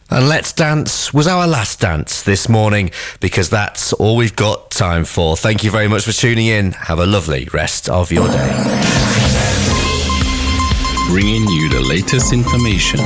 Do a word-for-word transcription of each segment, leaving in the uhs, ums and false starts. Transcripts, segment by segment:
And Let's Dance was our last dance this morning because that's all we've got time for. Thank you very much for tuning in. Have a lovely rest of your day. Bringing you the latest information.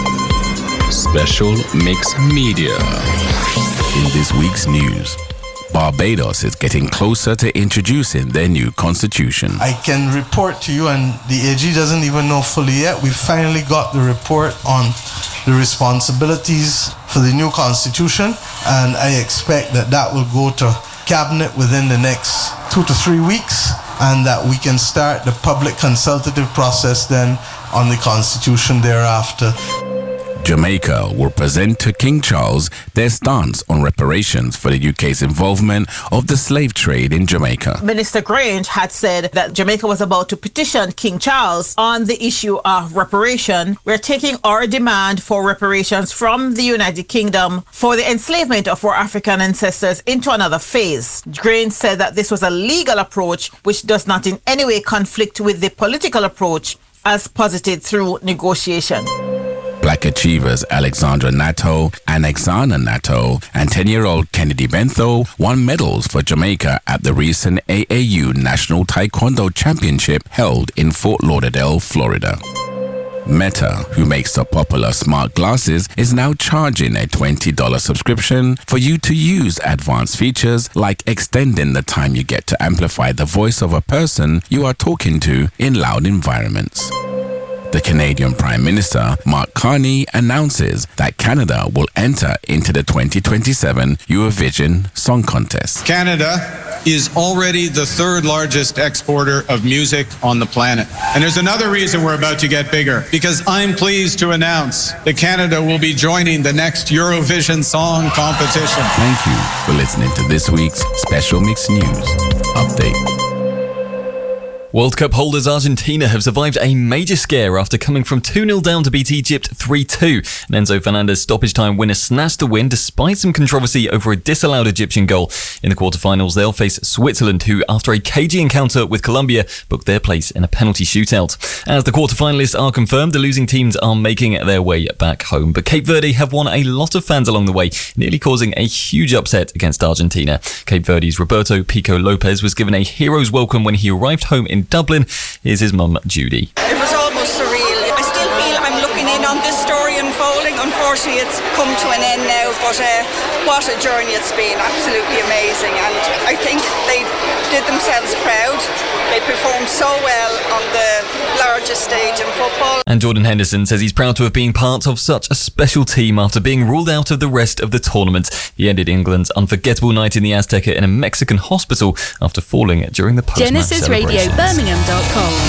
Special Mix Media. In this week's news, Barbados is getting closer to introducing their new constitution. I can report to you, and the A G doesn't even know fully yet, we finally got the report on the responsibilities for the new constitution, and I expect that that will go to cabinet within the next two to three weeks, and that we can start the public consultative process then on the constitution thereafter. Jamaica will present to King Charles their stance on reparations for the U K's involvement of the slave trade in Jamaica. Minister Grange had said that Jamaica was about to petition King Charles on the issue of reparation. We're taking our demand for reparations from the United Kingdom for the enslavement of our African ancestors into another phase. Grange said that this was a legal approach which does not in any way conflict with the political approach as posited through negotiation. Black achievers Alexandra Nato and Exana Nato and ten-year-old Kennedy Bentho won medals for Jamaica at the recent A A U National Taekwondo Championship held in Fort Lauderdale, Florida. Meta, who makes the popular smart glasses, is now charging a twenty dollars subscription for you to use advanced features like extending the time you get to amplify the voice of a person you are talking to in loud environments. The Canadian Prime Minister, Mark Carney, announces that Canada will enter into the twenty twenty-seven Eurovision Song Contest. Canada is already the third largest exporter of music on the planet. And there's another reason we're about to get bigger, because I'm pleased to announce that Canada will be joining the next Eurovision Song Competition. Thank you for listening to this week's Special Mix News Update. World Cup holders Argentina have survived a major scare after coming from two nil down to beat Egypt three two. And Enzo Fernandez stoppage time winner snatched the win despite some controversy over a disallowed Egyptian goal. In the quarterfinals, they'll face Switzerland, who, after a cagey encounter with Colombia, booked their place in a penalty shootout. As the quarterfinalists are confirmed, the losing teams are making their way back home. But Cape Verde have won a lot of fans along the way, nearly causing a huge upset against Argentina. Cape Verde's Roberto Pico Lopez was given a hero's welcome when he arrived home in Dublin. Here's his mum, Judy. It was almost surreal. I still feel I'm looking in on this story unfolding. Unfortunately, it's come to an end now, but uh, what a journey it's been. Absolutely amazing. And I think they did themselves proud. They performed so well on the largest stage in football. And Jordan Henderson says he's proud to have been part of such a special team after being ruled out of the rest of the tournament. He ended England's unforgettable night in the Azteca in a Mexican hospital after falling during the post-match Genesis Radio Birmingham dot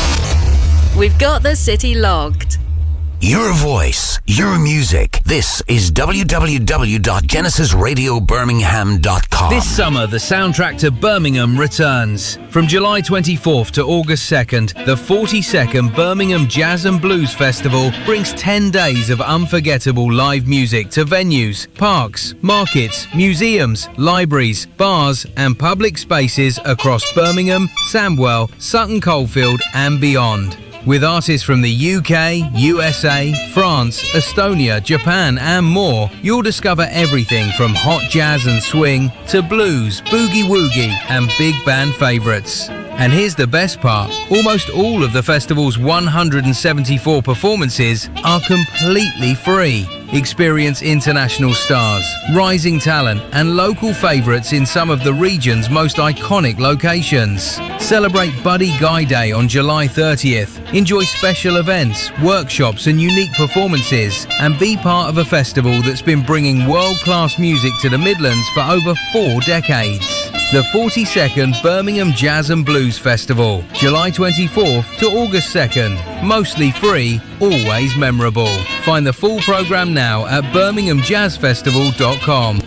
com. We've got the city logged. Your voice, your music. This is w w w dot genesis radio birmingham dot com. This summer, the soundtrack to Birmingham returns. From July twenty-fourth to August second, the forty-second Birmingham Jazz and Blues Festival brings ten days of unforgettable live music to venues, parks, markets, museums, libraries, bars and public spaces across Birmingham, Sandwell, Sutton Coldfield and beyond. With artists from the U K, U S A, France, Estonia, Japan and more, you'll discover everything from hot jazz and swing to blues, boogie-woogie and big band favourites. And here's the best part, almost all of the festival's one hundred seventy-four performances are completely free. Experience international stars, rising talent and local favourites in some of the region's most iconic locations. Celebrate Buddy Guy Day on July thirtieth. Enjoy special events, workshops and unique performances and be part of a festival that's been bringing world-class music to the Midlands for over four decades. The forty-second Birmingham Jazz and Blues Festival, July twenty-fourth to August second. Mostly free, always memorable. Find the full programme now at birmingham jazz festival dot com.